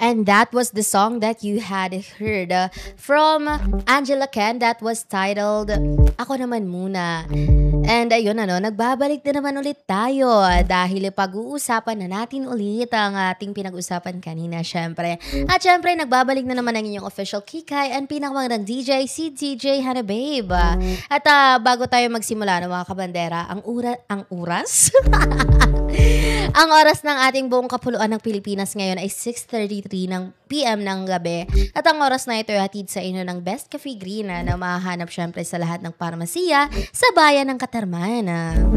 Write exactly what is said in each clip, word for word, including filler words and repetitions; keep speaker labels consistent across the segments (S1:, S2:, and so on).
S1: And that was the song that you had heard uh, from Angela Ken that was titled Ako Naman Muna. And ayun ano, nagbabalik na naman ulit tayo dahil pag-uusapan na natin ulit ang ating pinag-usapan kanina syempre. At syempre, nagbabalik na naman ang inyong official Kikay and pinakamagandang D J, si D J Hana Babe. At uh, bago tayo magsimula ng mga kabandera, ang, ura, ang oras? Ang oras ng ating buong kapuluan ng Pilipinas ngayon ay six thirty-three ng P M ng gabi. At ang oras na ito ay hatid sa inyo ng Best Cafe Green na, na mahahanap syempre sa lahat ng parmasiya sa bayan ng Katarman.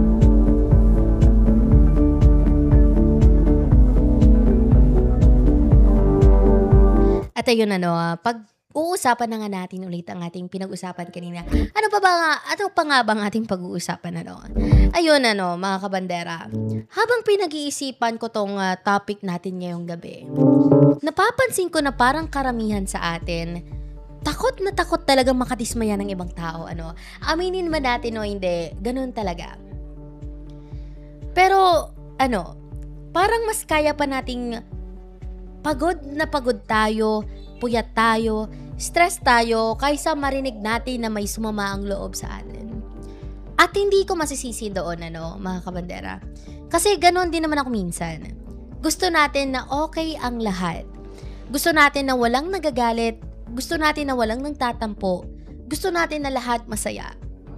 S1: At ayun ano, pag uusapan na nga natin ulit ang ating pinag-usapan kanina. Ano pa ba nga, ano pa nga bang ating pag-uusapan ano? Ayun ano, mga kabandera. Habang pinag-iisipan ko tong uh, topic natin ngayong gabi, napapansin ko na parang karamihan sa atin, takot na takot talaga makadismaya ng ibang tao. Ano? Aminin man natin o hindi, ganun talaga. Pero, ano, parang mas kaya pa nating pagod na pagod tayo, puyat tayo, stress tayo, kaysa marinig natin na may sumama ang loob sa atin. At hindi ko masisisi doon, ano, mga kabandera. Kasi ganon din naman ako minsan. Gusto natin na okay ang lahat. Gusto natin na walang nagagalit. Gusto natin na walang nagtatampo. Gusto natin na lahat masaya.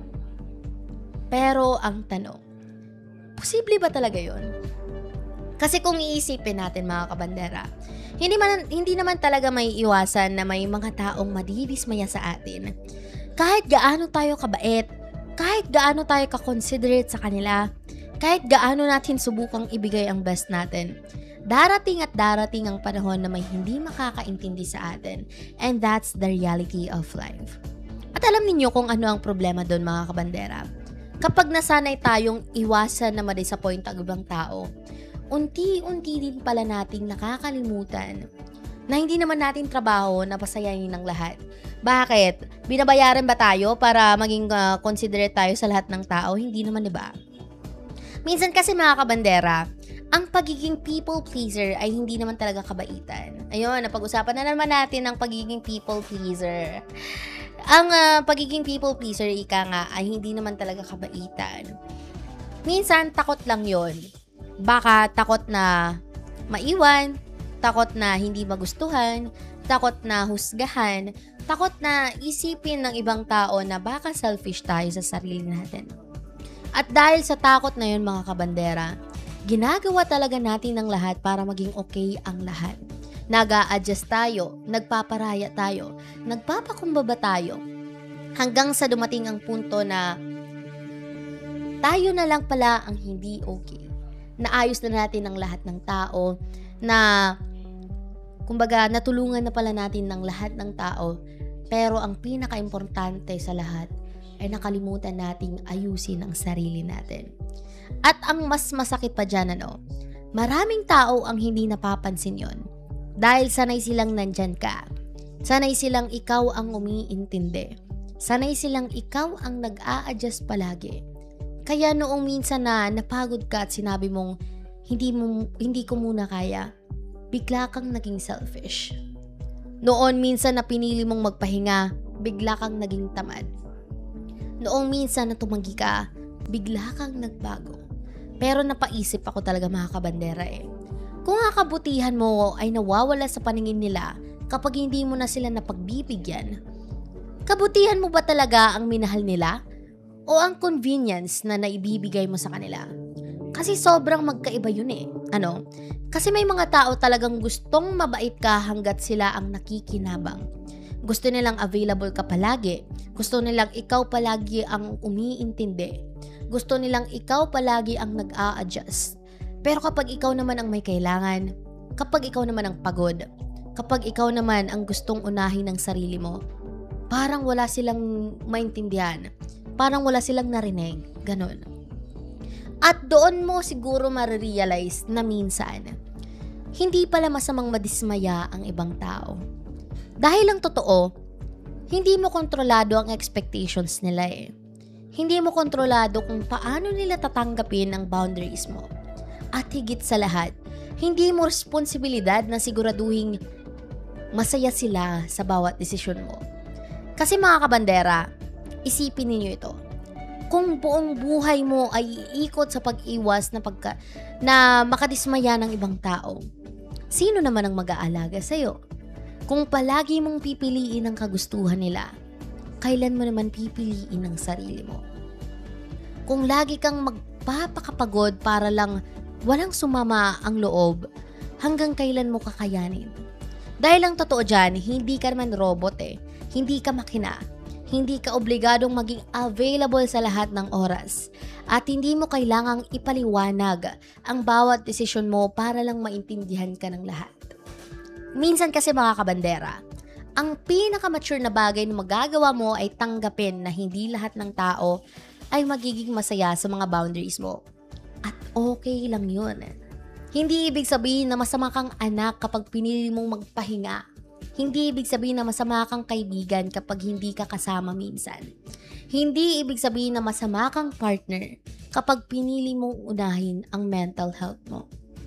S1: Pero ang tanong, posible ba talaga yon? Kasi kung iisipin natin mga kabandera, hindi, man, hindi naman talaga may iwasan na may mga taong madidismaya sa atin. Kahit gaano tayo kabait, kahit gaano tayo ka-considerate sa kanila, kahit gaano natin subukang ibigay ang best natin, darating at darating ang panahon na may hindi makakaintindi sa atin. And that's the reality of life. At alam niyo kung ano ang problema doon mga kabandera. Kapag nasanay tayong iwasan na ma-disappoint ang ibang tao, unti-unti din pala nating nakakalimutan na hindi naman natin trabaho na pasayahin ng lahat. Bakit? Binabayaran ba tayo para maging uh, considerate tayo sa lahat ng tao? Hindi naman, diba? Minsan kasi mga kabandera, ang pagiging people pleaser ay hindi naman talaga kabaitan. Ayun, napag-usapan na naman natin ang pagiging people pleaser. Ang uh, pagiging people pleaser, ika nga, ay hindi naman talaga kabaitan. Minsan, takot lang yon. Baka takot na maiwan, takot na hindi magustuhan, takot na husgahan, takot na isipin ng ibang tao na baka selfish tayo sa sarili natin. At dahil sa takot na yun mga kabandera, ginagawa talaga natin ng lahat para maging okay ang lahat. Nag-a-adjust tayo, nagpaparaya tayo, nagpapakumbaba tayo, hanggang sa dumating ang punto na tayo na lang pala ang hindi okay. Naayos na natin ang lahat ng tao, na kumbaga natulungan na pala natin ng lahat ng tao, pero ang pinaka-importante sa lahat ay nakalimutan nating ayusin ang sarili natin. At ang mas masakit pa dyan, ano, maraming tao ang hindi napapansin yon dahil sanay silang nandyan ka, sanay silang ikaw ang umiintindi, sanay silang ikaw ang nag-a-adjust palagi. Kaya noong minsan na napagod ka at sinabi mong hindi, mo, hindi ko muna kaya, bigla kang naging selfish. Noon minsan na pinili mong magpahinga, bigla kang naging tamad. Noong minsan na tumanggi ka, bigla kang nagbago. Pero napaisip ako talaga mga kabandera eh. Kung ang kabutihan mo ay nawawala sa paningin nila kapag hindi mo na sila napagbibigyan, kabutihan mo ba talaga ang minahal nila? O ang convenience na naibibigay mo sa kanila? Kasi sobrang magkaiba yun eh. Ano? Kasi may mga tao talagang gustong mabait ka hanggat sila ang nakikinabang. Gusto nilang available ka palagi. Gusto nilang ikaw palagi ang umiintindi. Gusto nilang ikaw palagi ang nag-a-adjust. Pero kapag ikaw naman ang may kailangan, kapag ikaw naman ang pagod, kapag ikaw naman ang gustong unahin ng sarili mo, parang wala silang maintindihan. Parang wala silang narinig. Ganon. At doon mo siguro marirealize na minsan, hindi pala masamang madismaya ang ibang tao. Dahil lang totoo, hindi mo kontrolado ang expectations nila eh. Hindi mo kontrolado kung paano nila tatanggapin ang boundaries mo. At higit sa lahat, hindi mo responsibilidad na siguraduhin masaya sila sa bawat desisyon mo. Kasi mga kabandera, isipin ninyo ito. Kung buong buhay mo ay iikot sa pag-iwas na, pagka, na makadismaya ng ibang tao, sino naman ang mag-aalaga sa'yo? Kung palagi mong pipiliin ang kagustuhan nila, kailan mo naman pipiliin ang sarili mo? Kung lagi kang magpapakapagod para lang walang sumama ang loob, hanggang kailan mo kakayanin? Dahil ang totoo dyan, hindi ka naman robot eh. Hindi ka makina. Hindi ka obligadong maging available sa lahat ng oras. At hindi mo kailangang ipaliwanag ang bawat desisyon mo para lang maintindihan ka ng lahat. Minsan kasi mga kabandera, ang pinaka-mature na bagay na magagawa mo ay tanggapin na hindi lahat ng tao ay magiging masaya sa mga boundaries mo. At okay lang yun. Hindi ibig sabihin na masama kang anak kapag pinili mong magpahinga. Hindi ibig sabihin na masama kang kaibigan kapag hindi ka kasama minsan. Hindi ibig sabihin na masama kang partner kapag pinili mong unahin ang mental health mo.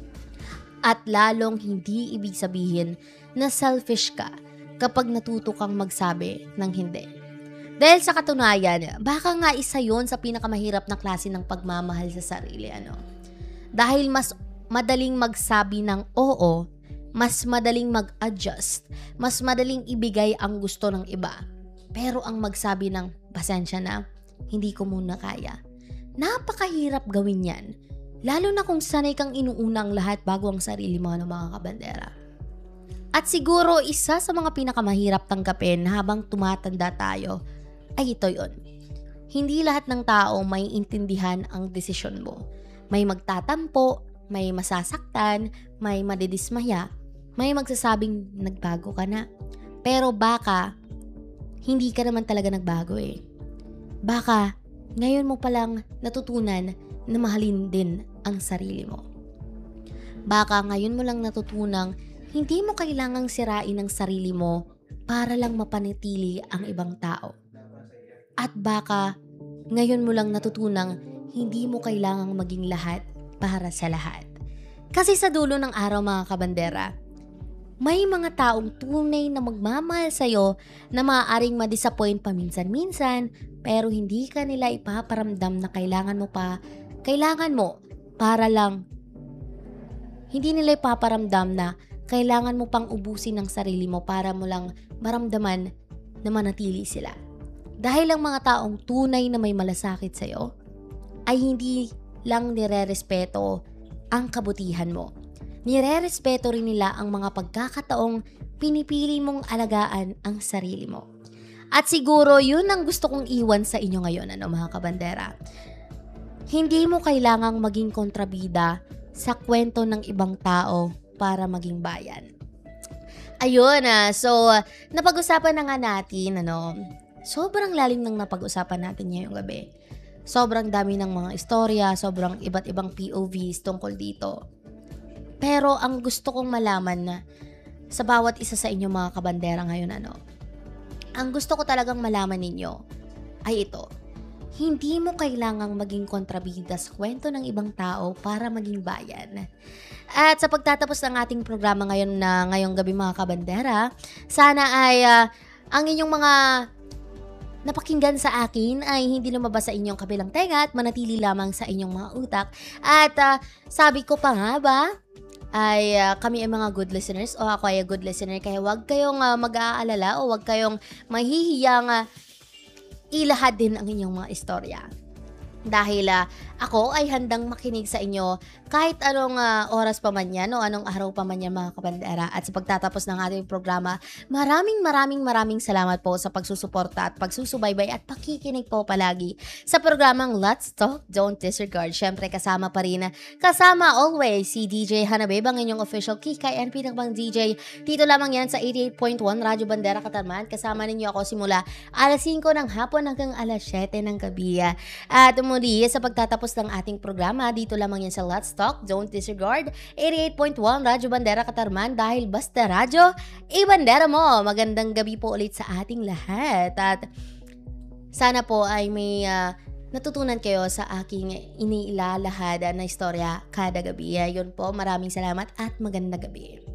S1: At lalong hindi ibig sabihin na selfish ka kapag natuto kang magsabi ng hindi. Dahil sa katunayan, baka nga isa yon sa pinakamahirap na klase ng pagmamahal sa sarili. Ano? Dahil mas madaling magsabi ng oo, mas madaling mag-adjust, mas madaling ibigay ang gusto ng iba. Pero ang magsabi ng pasensya na, hindi ko muna kaya. Napakahirap gawin yan. Lalo na kung sanay kang inuuna ang lahat bago ang sarili mo ng mga kabandera. At siguro isa sa mga pinakamahirap tanggapin habang tumatanda tayo ay ito yon. Hindi lahat ng tao may intindihan ang desisyon mo. May magtatampo, may masasaktan, may madidismaya, may magsasabing nagbago ka na. Pero baka, hindi ka naman talaga nagbago eh. Baka, ngayon mo palang natutunan na mahalin din ang sarili mo. Baka ngayon mo lang natutunang hindi mo kailangang sirain ang sarili mo para lang mapanatili ang ibang tao. At baka, ngayon mo lang natutunang hindi mo kailangang maging lahat para sa lahat. Kasi sa dulo ng araw mga kabandera, may mga taong tunay na magmamahal sa'yo na maaaring madisappoint paminsan-minsan pero hindi ka nila ipaparamdam na kailangan mo pa, kailangan mo para lang, hindi nila ipaparamdam na kailangan mo pang ubusin ang sarili mo para mo lang maramdaman na manatili sila. Dahil ang mga taong tunay na may malasakit sa'yo ay hindi lang nire-respeto ang kabutihan mo. Nire-respeto rin nila ang mga pagkakataong pinipili mong alagaan ang sarili mo. At siguro yun ang gusto kong iwan sa inyo ngayon, ano mga kabandera. Hindi mo kailangang maging kontrabida sa kwento ng ibang tao para maging bayan. Ayun ah, so napag-usapan na nga natin, ano, sobrang lalim ng napag-usapan natin ngayong gabi. Sobrang dami ng mga istorya, sobrang iba't ibang P O Vs tungkol dito. Pero ang gusto kong malaman na sa bawat isa sa inyo mga kabandera ngayon, ano, ang gusto ko talagang malaman ninyo ay ito. Hindi mo kailangang maging kontrabida sa kwento ng ibang tao para maging bayan. At sa pagtatapos ng ating programa ngayon na ngayong gabi mga kabandera, sana ay uh, ang inyong mga napakinggan sa akin ay hindi lumabas sa inyong kabilang tenga at manatili lamang sa inyong mga utak. At uh, sabi ko pa nga ba, ay uh, kami ay mga good listeners o ako ay a good listener. Kaya wag kayong uh, mag-aalala o wag kayong mahihiyang uh, ilahad din ang inyong mga istorya. Dahil uh, ako ay handang makinig sa inyo kahit anong uh, oras pa man yan o anong araw pa man yan mga kabandera. At sa pagtatapos ng ating programa, maraming maraming maraming salamat po sa pagsusuporta at pagsusubaybay at pakikinig po palagi sa programang Let's Talk, Don't Disregard. Syempre kasama pa rin, kasama always si D J Hanabeb, ang inyong official Kikay and pinakbang D J. Dito lamang yan sa eighty-eight point one Radyo Bandera Katarman. Kasama ninyo ako simula alas singko ng hapon hanggang alas siyete ng gabi. At muli sa pagtatapos ng ating programa, dito lamang yan sa Let's Talk, Don't Disregard, eighty-eight point one Radyo Bandera Katarman, dahil basta radyo, ibandera mo. Magandang gabi po ulit sa ating lahat. At sana po ay may uh, natutunan kayo sa aking iniilalahad na istorya kada gabi. Yun po, maraming salamat at magandang gabi.